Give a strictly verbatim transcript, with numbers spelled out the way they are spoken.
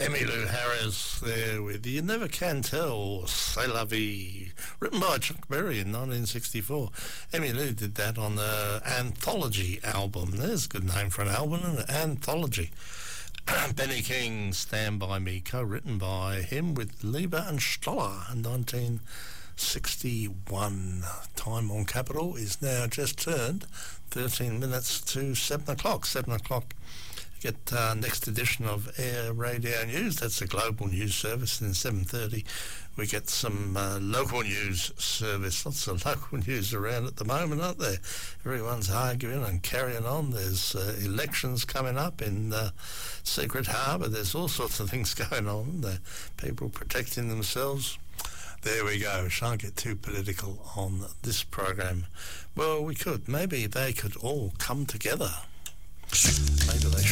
Emmylou Harris there with You Never Can Tell, C'est La Vie, written by Chuck Berry in nineteen sixty-four. Emmylou did that on the Anthology album. There's a good name for an album, an Anthology. Benny King, Stand By Me, co-written by him with Lieber and Stoller in nineteen sixty-one. Time on Capital is now just turned thirteen minutes to seven o'clock. seven o'clock. Get uh, next edition of Air Radio News. That's a global news service. And seven thirty we get some uh, local news service. Lots of local news around at the moment, aren't there? Everyone's arguing and carrying on. There's uh, elections coming up in uh, Secret Harbour. There's all sorts of things going on. There people protecting themselves. There we go. Shan't get too political on this program. Well, we could. Maybe they could all come together. Maybe they should.